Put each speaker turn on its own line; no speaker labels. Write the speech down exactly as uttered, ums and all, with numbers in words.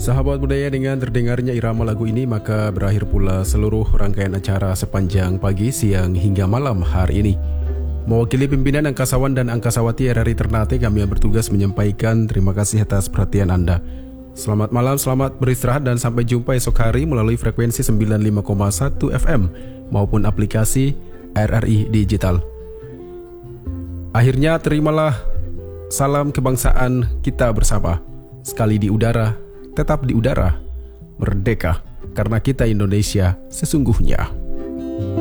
Sahabat budaya, dengan terdengarnya irama lagu ini maka berakhir pula seluruh rangkaian acara sepanjang pagi, siang hingga malam hari ini. Mewakili pimpinan angkasawan dan angkasawati R R I Ternate, kami yang bertugas menyampaikan terima kasih atas perhatian Anda. Selamat malam, selamat beristirahat dan sampai jumpa esok hari melalui frekuensi sembilan puluh lima koma satu F M maupun aplikasi R R I Digital. Akhirnya terimalah salam kebangsaan kita bersama. Sekali di udara, tetap di udara, merdeka, karena kita Indonesia sesungguhnya.